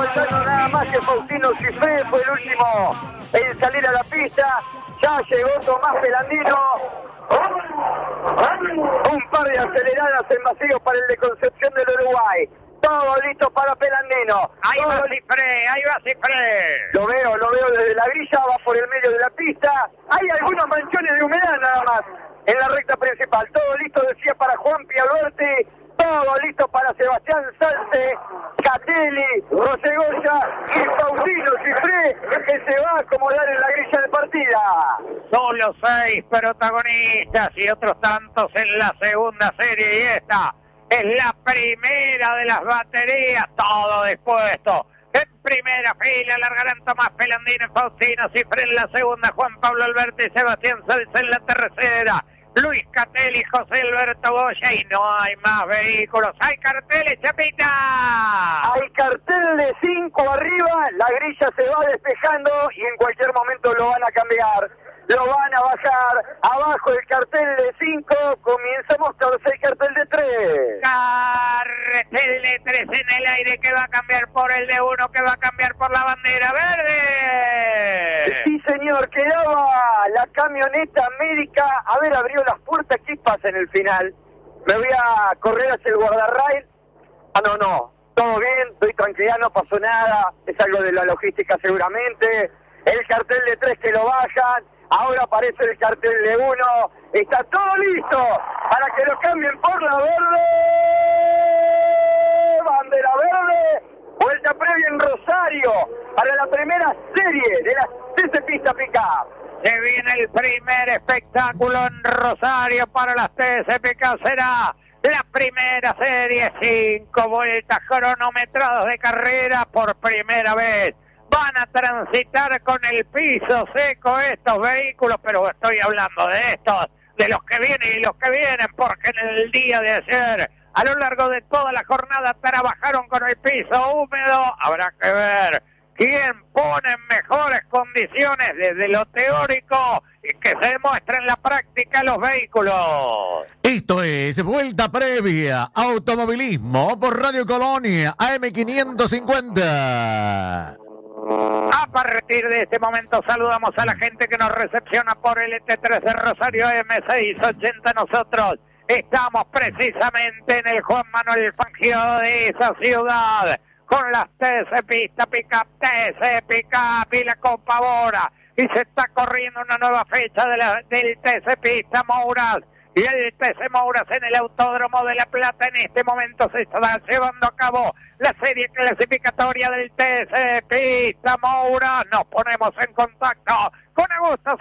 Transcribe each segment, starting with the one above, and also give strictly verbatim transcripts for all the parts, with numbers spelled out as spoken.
faltando nada más que Faustino Cifré, fue el último en salir a la pista. Ya llegó Tomás Pelandino. Un par de aceleradas en vacío para el de Concepción del Uruguay. Todo listo para Pelandino. Ahí Todo va li- Cifré, ahí va Cifré. Lo veo, lo veo desde la grilla, va por el medio de la pista. Hay algunos manchones de humedad nada más en la recta principal. Todo listo, decía, para Juan Pialberti. Todo listo para Sebastián Salte, Catelli, Rosegoya y Faustino Cifré, que se va a acomodar en la grilla de partida. Solo seis protagonistas y otros tantos en la segunda serie. Y esta es la primera de las baterías. Todo dispuesto. En primera fila largarán Tomás Pelandino y Faustino Cifré. En la segunda Juan Pablo Alberti y Sebastián Salza. En la tercera Luis Catelli, José Alberto Goya, y no hay más vehículos. ¡Hay carteles, Chapita! Hay cartel de cinco arriba, la grilla se va despejando y en cualquier momento lo van a cambiar. Lo van a bajar. Abajo el cartel de cinco, comienza a mostrarse el cartel de tres. Cartel de tres en el aire que va a cambiar por el de uno, que va a cambiar por la bandera verde. Sí, señor, quedaba la camioneta médica. A ver, abrió las puertas, ¿qué pasa en el final? Me voy a correr hacia el guardarrail. Ah, no, no, todo bien, estoy tranquila, no pasó nada. Es algo de la logística seguramente. El cartel de tres que lo bajan. Ahora aparece el cartel de uno. Está todo listo para que lo cambien por la verde. Bandera verde. Vuelta previa en Rosario para la primera serie de la T C Pista Pickup. Se viene el primer espectáculo en Rosario para las T C Pickup. Será la primera serie. Cinco vueltas cronometradas de carrera por primera vez. Van a transitar con el piso seco estos vehículos, pero estoy hablando de estos, de los que vienen y los que vienen, porque en el día de ayer, a lo largo de toda la jornada, trabajaron con el piso húmedo. Habrá que ver quién pone en mejores condiciones desde lo teórico y que se demuestre en la práctica los vehículos. Esto es Vuelta Previa, Automovilismo por Radio Colonia, A M quinientos cincuenta. A partir de este momento saludamos a la gente que nos recepciona por el E T tres de Rosario M seiscientos ochenta. Nosotros estamos precisamente en el Juan Manuel Fangio de esa ciudad con las T C Pista Pickup, T C Pickup y la Copa Bora. Y se está corriendo una nueva fecha de la, del T C Pista Mouras. Y el T C Mouras en el Autódromo de La Plata. En este momento se está llevando a cabo la serie clasificatoria del T C Pista Mouras. Nos ponemos en contacto con Augusto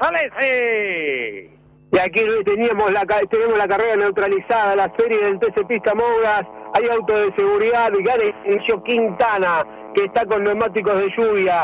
Salesi. Y aquí teníamos la, tenemos la carrera neutralizada, la serie del T C Pista Mouras. Hay auto de seguridad, gana Ignacio Quintana, que está con neumáticos de lluvia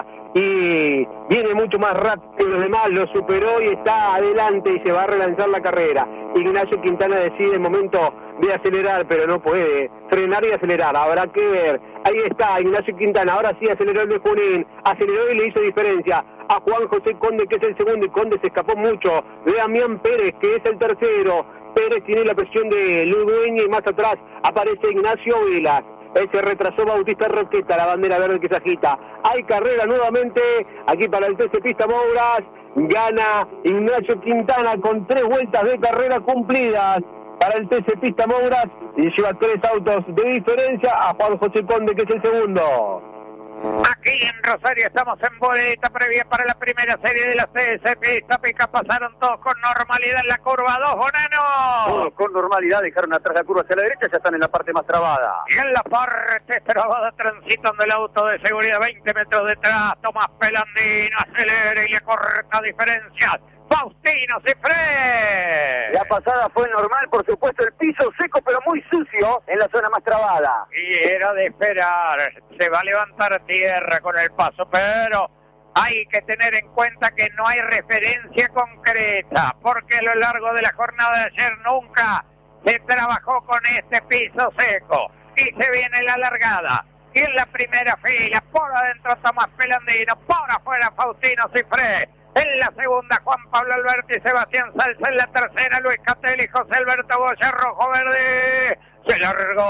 y viene mucho más rápido que los demás, lo superó y está adelante y se va a relanzar la carrera. Ignacio Quintana decide en momento de acelerar, pero no puede frenar y acelerar, habrá que ver. Ahí está Ignacio Quintana, ahora sí aceleró el de Junín, aceleró y le hizo diferencia a Juan José Conde, que es el segundo, y Conde se escapó mucho de Damián Pérez, que es el tercero. Pérez tiene la presión de Luis Dueña y más atrás aparece Ignacio Velas. Se retrasó Bautista Roqueta, la bandera verde que se agita. Hay carrera nuevamente aquí para el T C Pista Mouras. Gana Ignacio Quintana con tres vueltas de carrera cumplidas para el T C Pista Mouras y lleva tres autos de diferencia a Juan José Conde, que es el segundo. Aquí en Rosario estamos en boleta previa para la primera serie de la T C Pista Pickup. Pasaron todos con normalidad en la curva dos, Bonano. Todos con normalidad dejaron atrás la curva hacia la derecha, ya están en la parte más trabada. Y en la parte trabada transitando el auto de seguridad, veinte metros detrás, Tomás Pelandino acelera y le corta diferencias. Faustino Cifré. La pasada fue normal, por supuesto, el piso seco pero muy sucio en la zona más trabada. Y era de esperar, se va a levantar tierra con el paso, pero hay que tener en cuenta que no hay referencia concreta, porque a lo largo de la jornada de ayer nunca se trabajó con este piso seco. Y se viene la largada. Y en la primera fila, por adentro Tomás Pelandino, por afuera Faustino Cifré. En la segunda, Juan Pablo Alberti y Sebastián Salza. En la tercera, Luis Catelli y José Alberto Goya, rojo verde. Se largó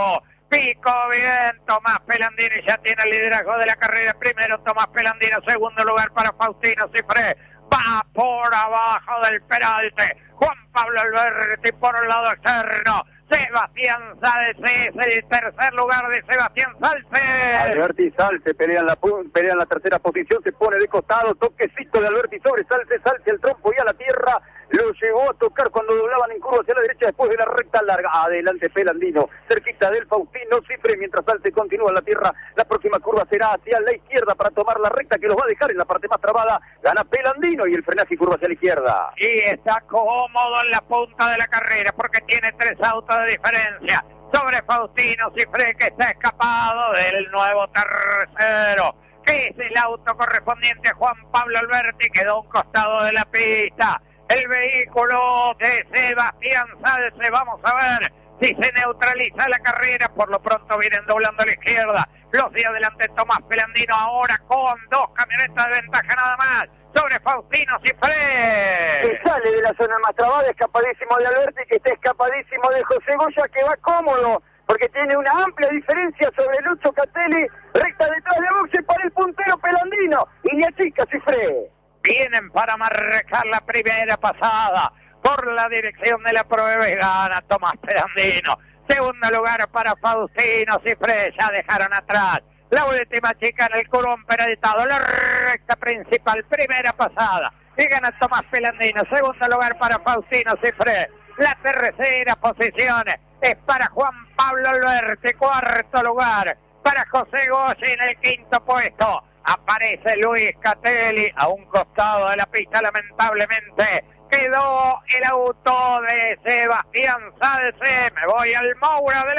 Pico bien, Tomás Pelandino ya tiene el liderazgo de la carrera. Primero Tomás Pelandino, segundo lugar para Faustino Cifré. Va por abajo del peralte. Juan Pablo Alberti por el lado externo. Sebastián Salce es el tercer lugar de Sebastián Salce. Alberti y Salce pelean la, pelean la tercera posición, se pone de costado, toquecito de Alberti sobre Salce, Salce el trompo y a la tierra, lo llegó a tocar cuando doblaban en curva hacia la derecha después de la recta larga. Adelante Pelandino, cerquita del Faustino Cifré, mientras Salce continúa en la tierra, la próxima curva será hacia la izquierda para tomar la recta que los va a dejar en la parte más trabada, gana Pelandino y el frenaje y curva hacia la izquierda. Y está cómodo en la punta de la carrera porque tiene tres autos de diferencia sobre Faustino Cifré, que está escapado del nuevo tercero, que es el auto correspondiente a Juan Pablo Alberti, quedó a un costado de la pista. El vehículo de Sebastián Salce, vamos a ver si se neutraliza la carrera. Por lo pronto vienen doblando a la izquierda los de adelante. Tomás Pelandino ahora con dos camionetas de ventaja nada más sobre Faustino Cifré. Que sale de la zona más trabada, escapadísimo de Alberti, que está escapadísimo de José Goya, que va cómodo, porque tiene una amplia diferencia sobre Lucho Catelli, recta detrás de boxe para el puntero Pelandino, y la chica Cifré. Vienen para marcar la primera pasada por la dirección de la prueba y gana Tomás Pelandino. Segundo lugar para Faustino Cifré, ya dejaron atrás la última chica en el curón penalizado, la recta principal, primera pasada, y gana Tomás Pelandino. Segundo lugar para Faustino Cifré, la tercera posición es para Juan Pablo Alberti, cuarto lugar para José Goya en el quinto puesto. Aparece Luis Catelli a un costado de la pista, lamentablemente quedó el auto de Sebastián Salce. Me voy al Moura de la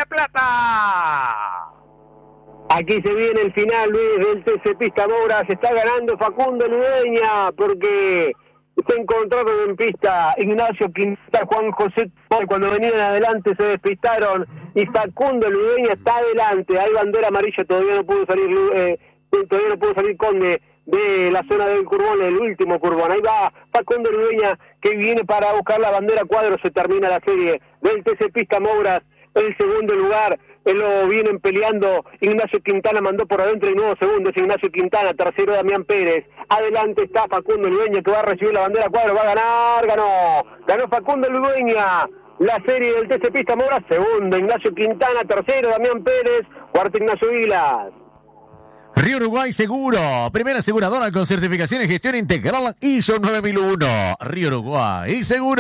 Plata. Aquí se viene el final, Luis, del T C Pista Moura. Se está ganando Facundo Ludeña porque se encontraron en pista Ignacio Quintana, Juan José. Cuando venían adelante se despistaron y Facundo Ludeña está adelante. Hay bandera amarilla, todavía no pudo salir eh, todavía no pudo salir Conde de la zona del curbón, el último curbón. Ahí va Facundo Ludeña, que viene para buscar la bandera cuadro. Se termina la serie del T C Pista Mouras. El segundo lugar lo vienen peleando Ignacio Quintana, mandó por adentro y nuevo segundo es Ignacio Quintana, tercero Damián Pérez. Adelante está Facundo Ludeña, que va a recibir la bandera cuadro, va a ganar, ganó. Ganó Facundo Ludeña la serie del T C Pista Mouras. Segundo Ignacio Quintana, tercero Damián Pérez, cuarto Ignacio Vilas. Río Uruguay Seguro, primera aseguradora con certificación y gestión integral I S O nueve mil uno. Río Uruguay Seguro.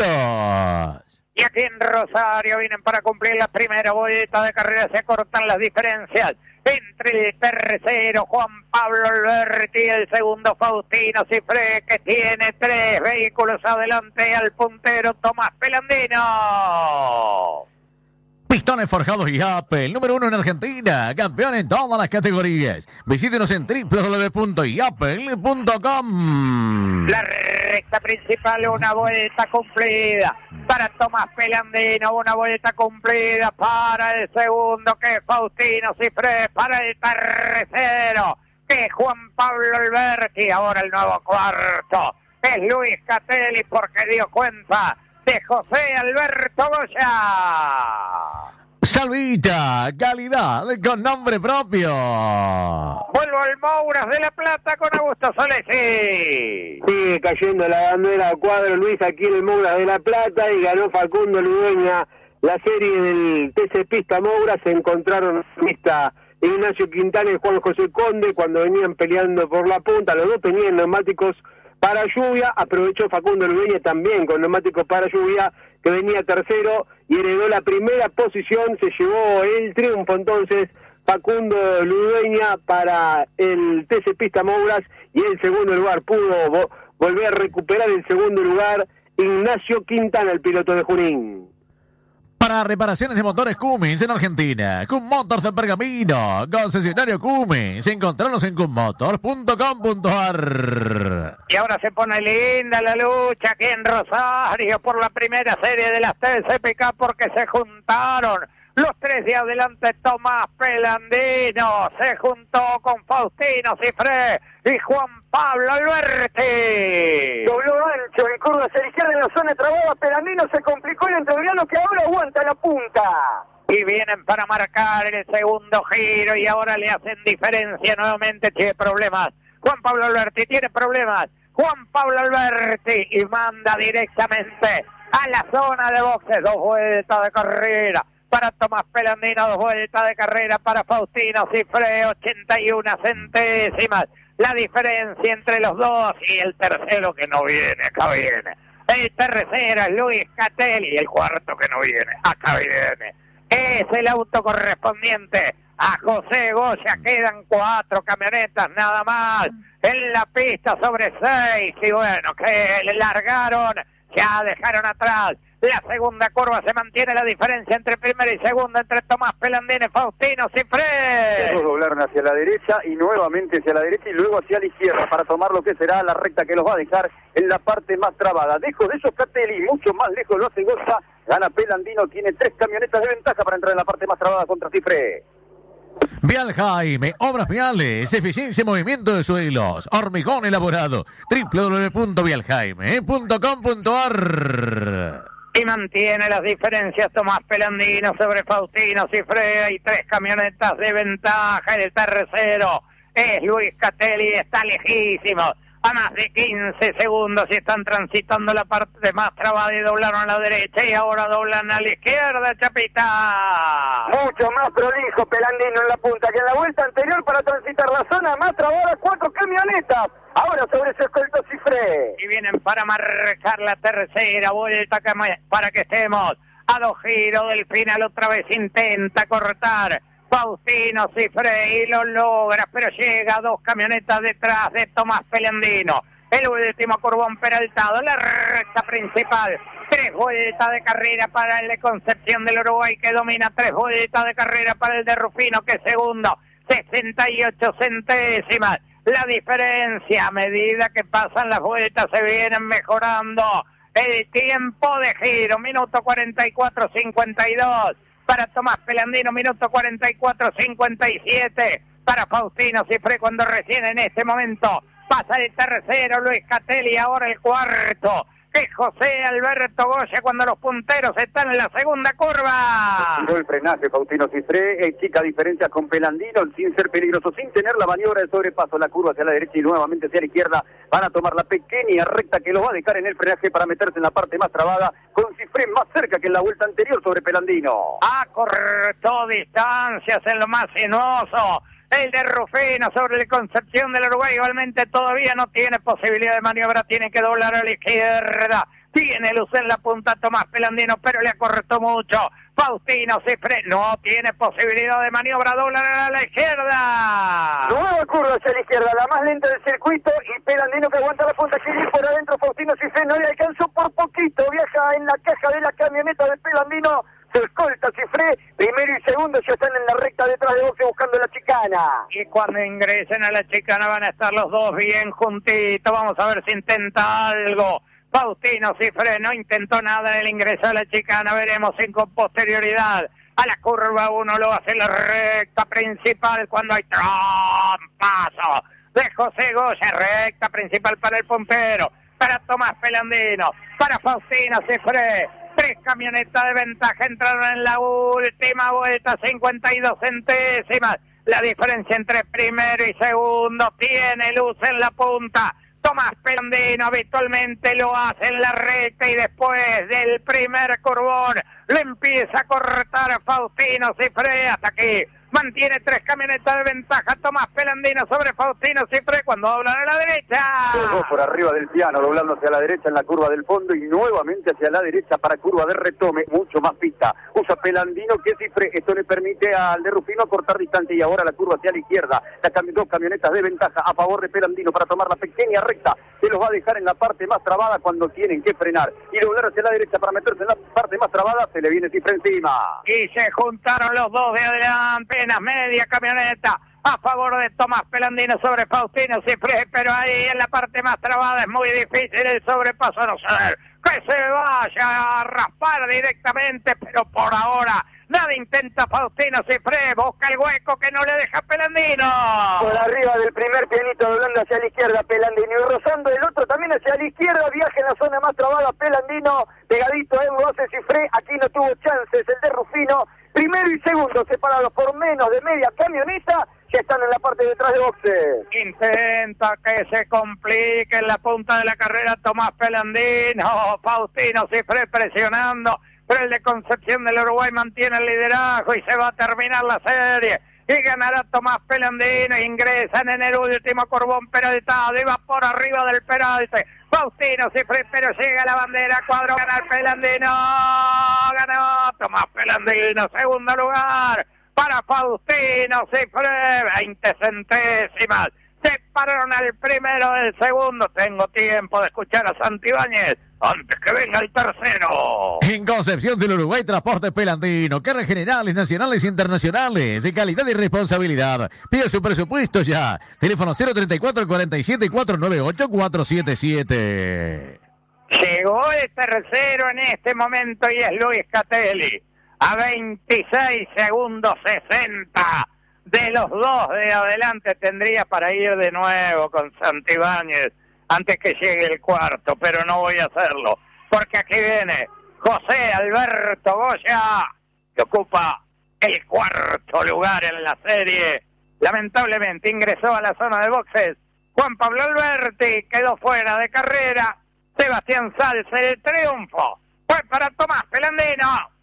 Y aquí en Rosario vienen para cumplir la primera boleta de carrera. Se cortan las diferencias entre el tercero Juan Pablo Alberti y el segundo Faustino Cifré, que tiene tres vehículos adelante al puntero Tomás Pelandino. Pistones Forjados y Apple, número uno en Argentina, campeón en todas las categorías. Visítenos en doble u doble u doble u punto i apple punto com. La recta principal, una vuelta cumplida para Tomás Pelandino, una vuelta cumplida para el segundo, que es Faustino Cifré, para el tercero, que es Juan Pablo Alberti. Ahora el nuevo cuarto es Luis Catelli, porque dio cuenta de José Alberto Goya. Salvita, calidad con nombre propio. Vuelvo al Mouras de la Plata con Augusto Solesi. Sigue cayendo la bandera cuadro, Luis, aquí en el Mouras de la Plata, y ganó Facundo Ludeña la serie del T C Pista Moura. Se encontraron en pista Ignacio Quintana y Juan José Conde cuando venían peleando por la punta. Los dos tenían neumáticos para lluvia. Aprovechó Facundo Ludeña también con neumáticos para lluvia, que venía tercero y heredó la primera posición. Se llevó el triunfo entonces Facundo Ludeña para el T C Pista Mouras, y el segundo lugar pudo vo- volver a recuperar el segundo lugar Ignacio Quintana, el piloto de Junín. Para reparaciones de motores Cummins en Argentina, Cum Motors de Pergamino, concesionario Cummins. Encontrarlos en cummotor punto com punto a r. Y ahora se pone linda la lucha aquí en Rosario por la primera serie de las T C P K, porque se juntaron los tres de adelante. Tomás Pelandino se juntó con Faustino Cifré y Juan Pablo Alberti. Dobló ancho en curva hacia la izquierda en la zona trabada. Pelandino se complicó el entreverano, que ahora aguanta la punta. y vienen para marcar el segundo giro y ahora le hacen diferencia nuevamente. Tiene problemas Juan Pablo Alberti, tiene problemas Juan Pablo Alberti y manda directamente a la zona de boxes. Dos vueltas de carrera para Tomás Pelandino, dos vueltas de carrera para Faustino Cifré, ochenta y una centésimas la diferencia entre los dos, y el tercero que no viene, acá viene. El tercero es Luis Catelli, y el cuarto que no viene, acá viene. Es el auto correspondiente a José Goya. Quedan cuatro camionetas nada más en la pista sobre seis, y bueno, que le largaron, ya dejaron atrás. La segunda curva se mantiene la diferencia entre primera y segunda, entre Tomás Pelandino y Faustino Cifré. Todos doblaron hacia la derecha y nuevamente hacia la derecha y luego hacia la izquierda para tomar lo que será la recta que los va a dejar en la parte más trabada. Lejos de esos Catelli, mucho más lejos lo hace Goya. Gana Pelandino, tiene tres camionetas de ventaja para entrar en la parte más trabada contra Cifré. Vial Jaime, obras viales, eficiencia y movimiento de suelos, hormigón elaborado, doble u doble u doble u punto vial jaime punto com punto a r. Y mantiene las diferencias Tomás Pelandino sobre Faustino Cifré. Hay tres camionetas de ventaja. El tercero es Luis Catelli, está lejísimo, a más de quince segundos, y están transitando la parte más trabada y doblaron a la derecha y ahora doblan a la izquierda, Chapita. Mucho más prolijo Pelandino en la punta que en la vuelta anterior para transitar la zona más trabada. Cuatro camionetas ahora sobre su escolto Cifré. Y vienen para marcar la tercera vuelta para que estemos a dos giros del final. Otra vez intenta cortar Faustino Cifré y lo logra, pero llega a dos camionetas detrás de Tomás Pelandino. El último curvón peraltado, la recta principal. Tres vueltas de carrera para el de Concepción del Uruguay, que domina. Tres vueltas de carrera para el de Rufino, que es segundo. sesenta y ocho centésimas. La diferencia, a medida que pasan las vueltas, se vienen mejorando. El tiempo de giro, minuto cuarenta y cuatro cincuenta y dos. Para Tomás Pelandino, minuto cuarenta y cuatro cincuenta y siete. Para Faustino Cifré, cuando recién en este momento pasa el tercero, Luis Catelli, ahora el cuarto, que es José Alberto Goya, cuando los punteros están en la segunda curva. Tiró el frenaje Faustino Cifré, eh, chica diferencia con Pelandino, sin ser peligroso, sin tener la maniobra de sobrepaso. La curva hacia la derecha y nuevamente hacia la izquierda. Van a tomar la pequeña recta que los va a dejar en el frenaje para meterse en la parte más trabada, con Cifré más cerca que en la vuelta anterior sobre Pelandino. Acortó distancias en lo más sinuoso. El de Rufino sobre el Concepción del Uruguay igualmente todavía no tiene posibilidad de maniobra, tiene que doblar a la izquierda. Tiene luz en la punta Tomás Pelandino, pero le acortó mucho. Faustino Cifré no tiene posibilidad de maniobra, doblar a la izquierda. Nueva curva hacia la izquierda, la más lenta del circuito, y Pelandino que aguanta la punta, quiere ir por adentro. Faustino Cifré no le alcanzó por poquito, viaja en la caja de la camioneta de Pelandino. Se escolta Cifré, primero y segundo ya están en la recta detrás de boxe buscando la chicana. Y cuando ingresen a la chicana van a estar los dos bien juntitos. Vamos a ver si intenta algo. Faustino Cifré no intentó nada en el ingreso a la chicana. Veremos si con posterioridad a la curva uno lo hace en la recta principal cuando hay trompazo de José Goya. Recta principal para el puntero, para Tomás Pelandino, para Faustino Cifré. Tres camionetas de ventaja entraron en la última vuelta, cincuenta y dos centésimas. La diferencia entre primero y segundo, tiene luz en la punta. Tomás Pelandino habitualmente lo hace en la recta y después del primer curvón lo empieza a cortar a Faustino Cifré. Hasta aquí mantiene tres camionetas de ventaja Tomás Pelandino sobre Faustino Cifré cuando doblan a la derecha. Los dos por arriba del piano, doblando hacia la derecha en la curva del fondo y nuevamente hacia la derecha para curva de retome, mucho más pista. Usa Pelandino que Cifré, esto le permite al de Rufino cortar distancia y ahora la curva hacia la izquierda. Las cam dos camionetas de ventaja a favor de Pelandino para tomar la pequeña recta que los va a dejar en la parte más trabada cuando tienen que frenar y doblar hacia la derecha para meterse en la parte más trabada. Se le viene Cifré encima. Y se juntaron los dos de adelante. Apenas media camioneta a favor de Tomás Pelandino sobre Faustino Cifré, pero ahí en la parte más trabada es muy difícil el sobrepaso, a no ser que se vaya a raspar directamente, pero por ahora nada intenta Faustino Cifré, busca el hueco que no le deja Pelandino. Por arriba del primer pianito doblando hacia la izquierda Pelandino y rozando el otro también hacia la izquierda, viaja en la zona más trabada Pelandino, pegadito a él lo hace Cifré, aquí no tuvo chances el de Rufino. Primero y segundo separados por menos de media camioneta, ya están en la parte de atrás de boxe. Intenta que se complique en la punta de la carrera Tomás Pelandino. Faustino Cifré presionando, pero el de Concepción del Uruguay mantiene el liderazgo y se va a terminar la serie. Y ganará Tomás Pelandino. Ingresan en el último Corbón Peraltado y va por arriba del Peralte. Faustino Cifré, pero llega la bandera, cuadro, gana el Pelandino. Ganó Tomás Pelandino, segundo lugar para Faustino Cifré, veinte centésimas. Separaron al primero del segundo. Tengo tiempo de escuchar a Santibáñez antes que venga el tercero. En Concepción del Uruguay, Transporte Pelandino, cargas generales, nacionales e internacionales, de calidad y responsabilidad. Pide su presupuesto ya. Teléfono cero treinta y cuatro, cuarenta y siete, cuatrocientos noventa y ocho, cuatrocientos setenta y siete. Llegó el tercero en este momento y es Luis Catelli. A veintiséis segundos sesenta. De los dos de adelante tendría para ir de nuevo con Santibáñez antes que llegue el cuarto, pero no voy a hacerlo, porque aquí viene José Alberto Goya, que ocupa el cuarto lugar en la serie. Lamentablemente ingresó a la zona de boxes Juan Pablo Alberti, quedó fuera de carrera. Sebastián Salce, el triunfo fue para Tomás Pelandino.